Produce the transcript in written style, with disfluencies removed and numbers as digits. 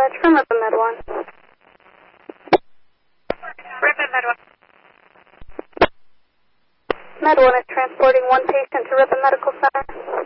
dispatch from Ripon Med 1. Ripon Med 1. Med 1 is transporting one patient to Ripon Medical Center.